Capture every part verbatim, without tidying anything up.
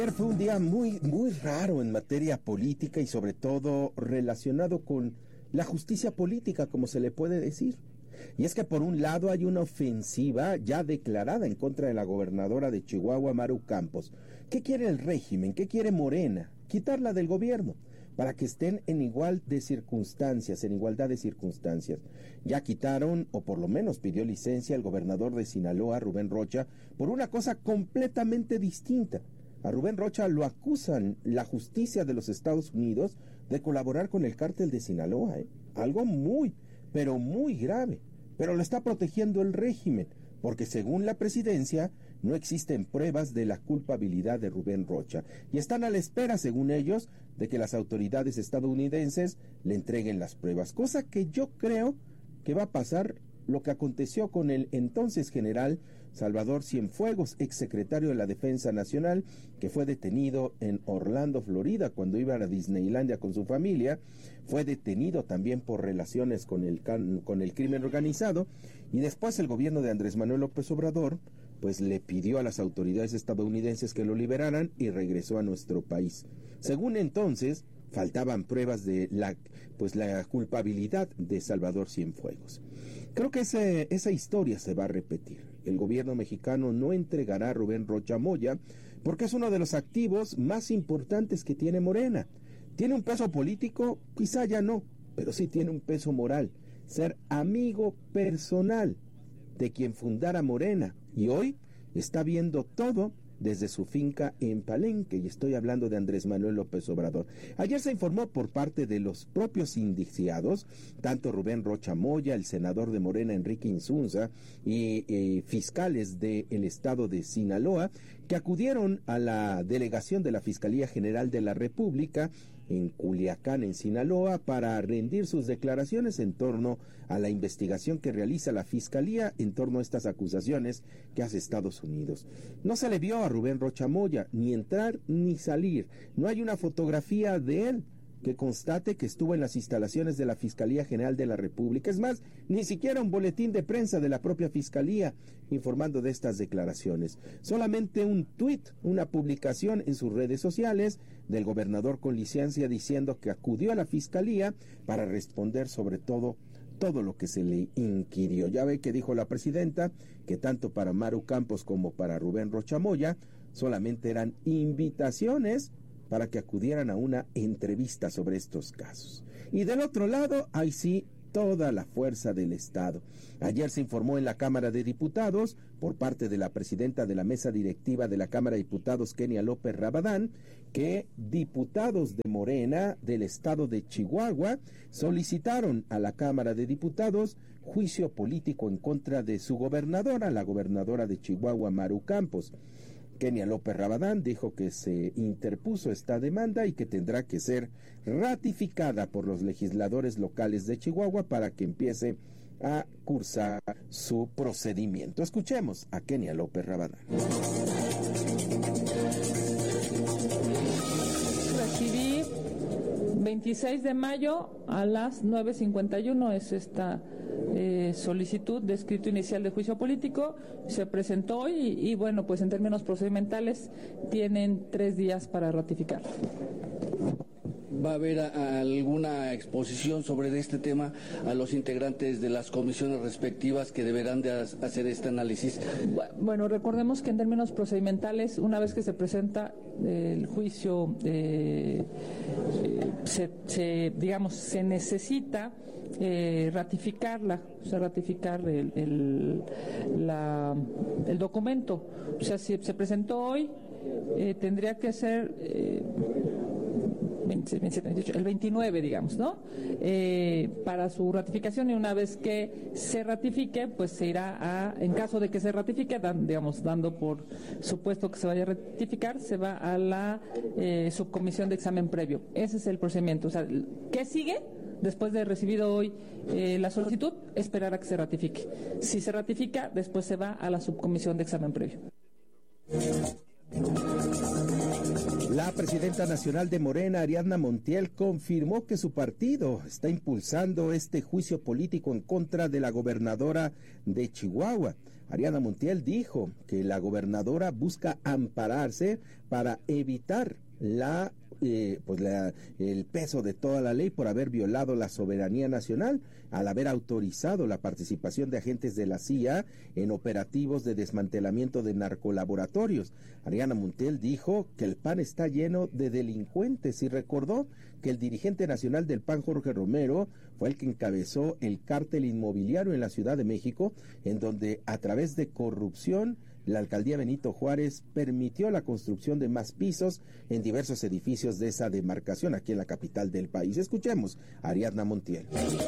Fue un día muy, muy raro en materia política y sobre todo relacionado con la justicia política, como se le puede decir. Y es que por un lado hay una ofensiva ya declarada en contra de la gobernadora de Chihuahua, Maru Campos. ¿Qué quiere el régimen? ¿Qué quiere Morena? Quitarla del gobierno para que estén en igual de circunstancias, en igualdad de circunstancias. Ya quitaron, o por lo menos pidió licencia el gobernador de Sinaloa, Rubén Rocha, por una cosa completamente distinta. A Rubén Rocha lo acusan la justicia de los Estados Unidos de colaborar con el cártel de Sinaloa, ¿eh? Algo muy, pero muy grave. Pero lo está protegiendo el régimen, porque según la presidencia no existen pruebas de la culpabilidad de Rubén Rocha y están a la espera, según ellos, de que las autoridades estadounidenses le entreguen las pruebas, cosa que yo creo que va a pasar lo que aconteció con el entonces general Salvador Cienfuegos, exsecretario de la Defensa Nacional, que fue detenido en Orlando, Florida, cuando iba a Disneylandia con su familia. Fue detenido también por relaciones con el, con el crimen organizado, y después el gobierno de Andrés Manuel López Obrador pues le pidió a las autoridades estadounidenses que lo liberaran y regresó a nuestro país. Según entonces, faltaban pruebas de la pues la culpabilidad de Salvador Cienfuegos. Creo que ese, esa historia se va a repetir. El gobierno mexicano no entregará a Rubén Rocha Moya porque es uno de los activos más importantes que tiene Morena. ¿Tiene un peso político? Quizá ya no, pero sí tiene un peso moral. Ser amigo personal de quien fundara Morena, y hoy está viendo todo desde su finca en Palenque, y estoy hablando de Andrés Manuel López Obrador. Ayer se informó por parte de los propios indiciados, tanto Rubén Rocha Moya, el senador de Morena Enrique Insunza, y eh, fiscales del estado de Sinaloa, que acudieron a la delegación de la Fiscalía General de la República en Culiacán, en Sinaloa, para rendir sus declaraciones en torno a la investigación que realiza la Fiscalía en torno a estas acusaciones que hace Estados Unidos. No se le vio a Rubén Rocha Moya ni entrar ni salir. No hay una fotografía de él que constate que estuvo en las instalaciones de la Fiscalía General de la República. Es más, ni siquiera un boletín de prensa de la propia Fiscalía informando de estas declaraciones. Solamente un tuit, una publicación en sus redes sociales del gobernador con licencia diciendo que acudió a la Fiscalía para responder sobre todo todo lo que se le inquirió. Ya ve que dijo la presidenta que tanto para Maru Campos como para Rubén Rocha Moya solamente eran invitaciones para que acudieran a una entrevista sobre estos casos. Y del otro lado, hay sí toda la fuerza del Estado. Ayer se informó en la Cámara de Diputados, por parte de la presidenta de la mesa directiva de la Cámara de Diputados, Kenia López Rabadán, que diputados de Morena del estado de Chihuahua solicitaron a la Cámara de Diputados juicio político en contra de su gobernadora, la gobernadora de Chihuahua, Maru Campos. Kenia López Rabadán dijo que se interpuso esta demanda y que tendrá que ser ratificada por los legisladores locales de Chihuahua para que empiece a cursar su procedimiento. Escuchemos a Kenia López Rabadán. Recibí veintiséis de mayo a las nueve cincuenta y uno, es esta eh, solicitud de escrito inicial de juicio político. Se presentó hoy y, y bueno, pues en términos procedimentales tienen tres días para ratificar. ¿Va a haber a, a alguna exposición sobre este tema a los integrantes de las comisiones respectivas que deberán de as, hacer este análisis? Bueno, recordemos que en términos procedimentales, una vez que se presenta eh, el juicio, eh, eh, se, se, digamos, se necesita eh, ratificarla, o sea, ratificar el, el, la, el documento. O sea, si se presentó hoy, eh, tendría que ser... Eh, el veintinueve, digamos, ¿no? Eh, para su ratificación, y una vez que se ratifique, pues se irá a, en caso de que se ratifique, dan, digamos, dando por supuesto que se vaya a ratificar, se va a la eh, subcomisión de examen previo. Ese es el procedimiento. O sea, ¿qué sigue? Después de recibido hoy eh, la solicitud, esperar a que se ratifique. Si se ratifica, después se va a la subcomisión de examen previo. La presidenta nacional de Morena, Ariadna Montiel, confirmó que su partido está impulsando este juicio político en contra de la gobernadora de Chihuahua. Ariadna Montiel dijo que la gobernadora busca ampararse para evitar la Eh, pues la, el peso de toda la ley por haber violado la soberanía nacional al haber autorizado la participación de agentes de la C I A en operativos de desmantelamiento de narcolaboratorios. Ariadna Montiel dijo que el P A N está lleno de delincuentes y recordó que el dirigente nacional del P A N, Jorge Romero, fue el que encabezó el cártel inmobiliario en la Ciudad de México, en donde a través de corrupción la alcaldía Benito Juárez permitió la construcción de más pisos en diversos edificios de esa demarcación aquí en la capital del país. Escuchemos a Ariadna Montiel.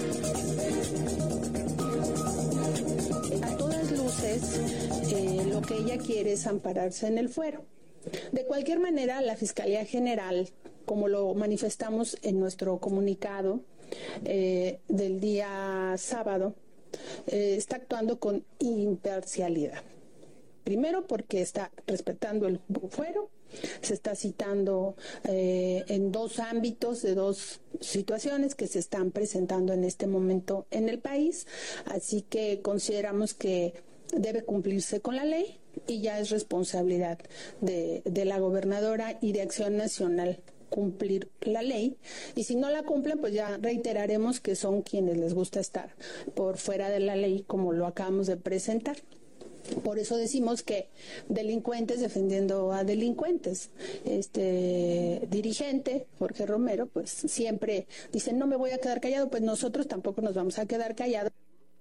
A todas luces, eh, lo que ella quiere es ampararse en el fuero. De cualquier manera, la Fiscalía General, como lo manifestamos en nuestro comunicado eh, del día sábado, eh, está actuando con imparcialidad. Primero porque está respetando el fuero, se está citando eh, en dos ámbitos de dos situaciones que se están presentando en este momento en el país, así que consideramos que debe cumplirse con la ley y ya es responsabilidad de, de la gobernadora y de Acción Nacional cumplir la ley, y si no la cumplen, pues ya reiteraremos que son quienes les gusta estar por fuera de la ley, como lo acabamos de presentar. Por eso decimos que delincuentes defendiendo a delincuentes. Este dirigente, Jorge Romero, pues siempre dice, no me voy a quedar callado, pues nosotros tampoco nos vamos a quedar callados.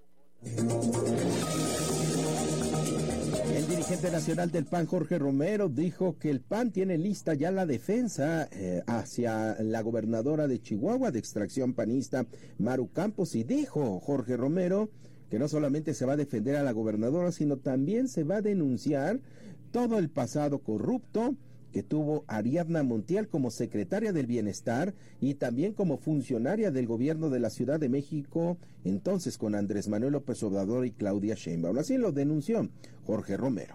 El dirigente nacional del P A N, Jorge Romero, dijo que el P A N tiene lista ya la defensa eh, hacia la gobernadora de Chihuahua de extracción panista, Maru Campos, y dijo Jorge Romero que no solamente se va a defender a la gobernadora, sino también se va a denunciar todo el pasado corrupto que tuvo Ariadna Montiel como secretaria del Bienestar y también como funcionaria del gobierno de la Ciudad de México, entonces con Andrés Manuel López Obrador y Claudia Sheinbaum. Así lo denunció Jorge Romero.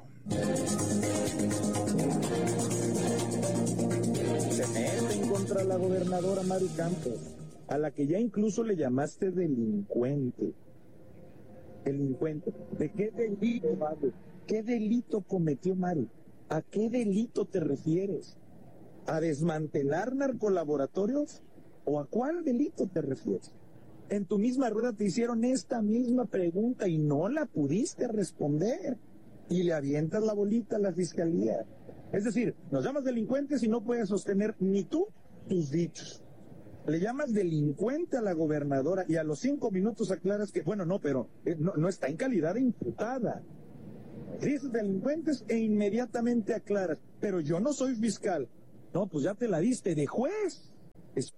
Se mete en contra de la gobernadora Maru Campos, a la que ya incluso le llamaste delincuente. Delincuente. ¿De qué delito, Maru? ¿Qué delito cometió Maru? ¿A qué delito te refieres? ¿A desmantelar narcolaboratorios? ¿O a cuál delito te refieres? En tu misma rueda te hicieron esta misma pregunta y no la pudiste responder. Y le avientas la bolita a la fiscalía. Es decir, nos llamas delincuentes y no puedes sostener ni tú tus dichos. Le llamas delincuente a la gobernadora y a los cinco minutos aclaras que, bueno, no, pero eh, no, no está en calidad de imputada. Dices delincuentes e inmediatamente aclaras, pero yo no soy fiscal. No, pues ya te la diste de juez. Es...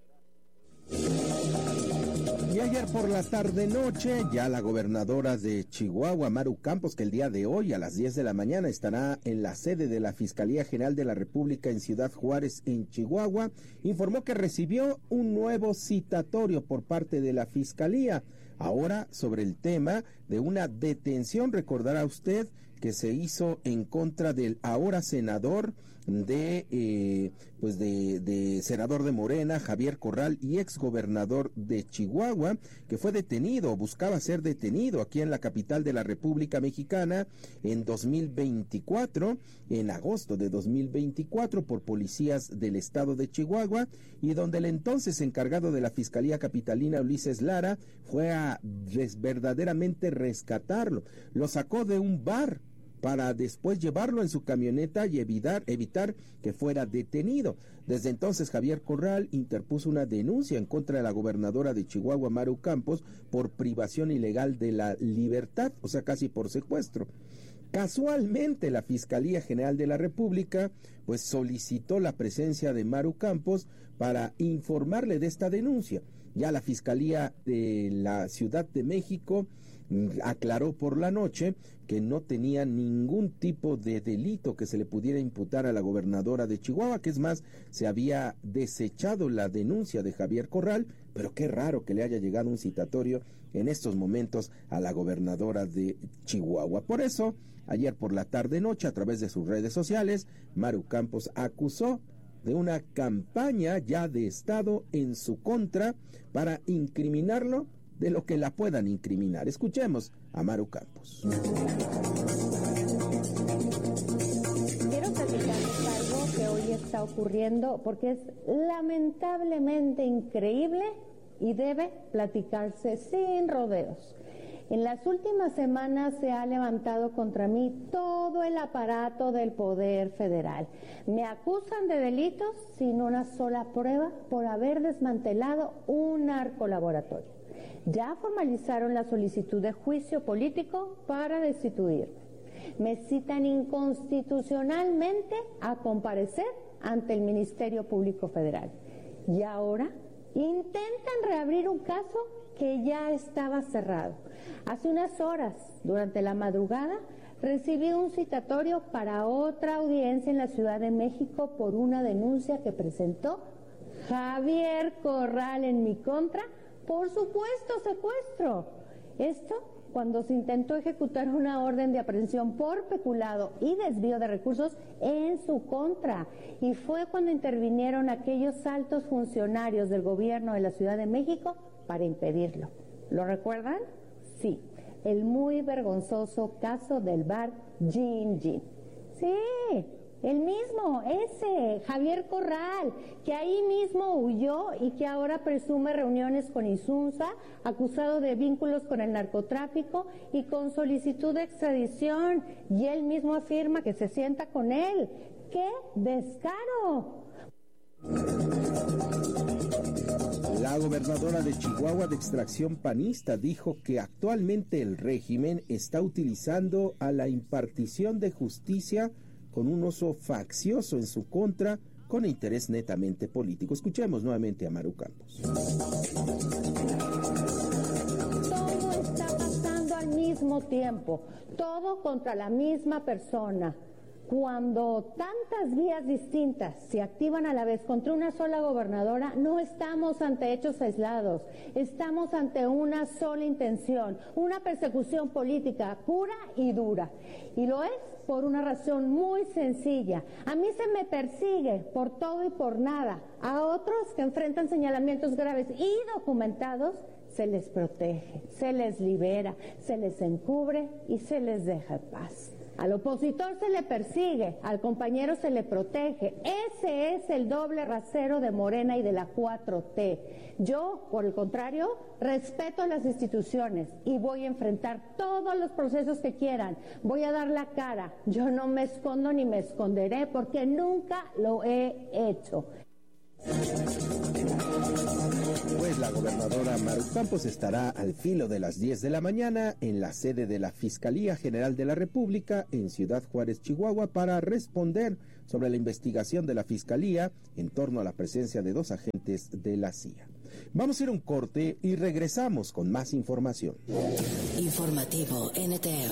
Y ayer por la tarde-noche, ya la gobernadora de Chihuahua, Maru Campos, que el día de hoy a las diez de la mañana estará en la sede de la Fiscalía General de la República en Ciudad Juárez, en Chihuahua, informó que recibió un nuevo citatorio por parte de la Fiscalía. Ahora sobre el tema de una detención, recordará usted que se hizo en contra del ahora senador de eh, pues de, de senador de Morena, Javier Corral, y exgobernador de Chihuahua, que fue detenido, buscaba ser detenido aquí en la capital de la República Mexicana en dos mil veinticuatro, en agosto de dos mil veinticuatro, por policías del estado de Chihuahua, y donde el entonces encargado de la Fiscalía Capitalina, Ulises Lara, fue a res, verdaderamente rescatarlo. Lo sacó de un bar para después llevarlo en su camioneta y evitar, evitar que fuera detenido. Desde entonces, Javier Corral interpuso una denuncia en contra de la gobernadora de Chihuahua, Maru Campos, por privación ilegal de la libertad, o sea, casi por secuestro. Casualmente, la Fiscalía General de la República pues solicitó la presencia de Maru Campos para informarle de esta denuncia. Ya la Fiscalía de la Ciudad de México aclaró por la noche que no tenía ningún tipo de delito que se le pudiera imputar a la gobernadora de Chihuahua, que es más, se había desechado la denuncia de Javier Corral, pero qué raro que le haya llegado un citatorio en estos momentos a la gobernadora de Chihuahua. Por eso, ayer por la tarde-noche, a través de sus redes sociales, Maru Campos acusó de una campaña ya de Estado en su contra para incriminarlo de lo que la puedan incriminar. Escuchemos a Maru Campos. Quiero platicarles algo que hoy está ocurriendo porque es lamentablemente increíble y debe platicarse sin rodeos. En las últimas semanas se ha levantado contra mí todo el aparato del Poder Federal. Me acusan de delitos sin una sola prueba por haber desmantelado un narcolaboratorio. Ya formalizaron la solicitud de juicio político para destituirme. Me citan inconstitucionalmente a comparecer ante el Ministerio Público Federal. Y ahora intentan reabrir un caso que ya estaba cerrado. Hace unas horas, durante la madrugada, recibí un citatorio para otra audiencia en la Ciudad de México por una denuncia que presentó Javier Corral en mi contra por supuesto secuestro. Esto cuando se intentó ejecutar una orden de aprehensión por peculado y desvío de recursos en su contra. Y fue cuando intervinieron aquellos altos funcionarios del gobierno de la Ciudad de México para impedirlo. ¿Lo recuerdan? Sí, el muy vergonzoso caso del bar Gin Gin. Sí, el mismo, ese, Javier Corral, que ahí mismo huyó y que ahora presume reuniones con Insunza, acusado de vínculos con el narcotráfico y con solicitud de extradición. Y él mismo afirma que se sienta con él. ¡Qué descaro! La gobernadora de Chihuahua de extracción panista dijo que actualmente el régimen está utilizando a la impartición de justicia con un uso faccioso en su contra, con interés netamente político. Escuchemos nuevamente a Maru Campos. Todo está pasando al mismo tiempo, todo contra la misma persona. Cuando tantas vías distintas se activan a la vez contra una sola gobernadora, no estamos ante hechos aislados, estamos ante una sola intención, una persecución política pura y dura. Y lo es por una razón muy sencilla. A mí se me persigue por todo y por nada. A otros que enfrentan señalamientos graves y documentados, se les protege, se les libera, se les encubre y se les deja en paz. Al opositor se le persigue, al compañero se le protege. Ese es el doble rasero de Morena y de la cuatro T. Yo, por el contrario, respeto las instituciones y voy a enfrentar todos los procesos que quieran. Voy a dar la cara. Yo no me escondo ni me esconderé porque nunca lo he hecho. Pues la gobernadora Maru Campos estará al filo de las diez de la mañana en la sede de la Fiscalía General de la República en Ciudad Juárez, Chihuahua, para responder sobre la investigación de la Fiscalía en torno a la presencia de dos agentes de la C I A. Vamos a ir a un corte y regresamos con más información. Informativo N T R.